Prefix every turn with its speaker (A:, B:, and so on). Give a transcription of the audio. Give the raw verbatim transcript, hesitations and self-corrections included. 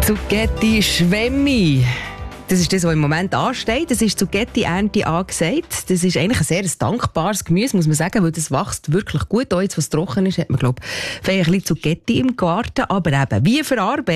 A: Zucchetti Schwemmi. Das ist das, was im Moment ansteht. Das ist Zucchetti-Ernte angesagt. Das ist eigentlich ein sehr dankbares Gemüse, muss man sagen, weil das wächst wirklich gut. Auch jetzt, was trocken ist, hat man, glaube ich, ein bisschen Zucchetti im Garten. Aber eben, wie verarbeiten?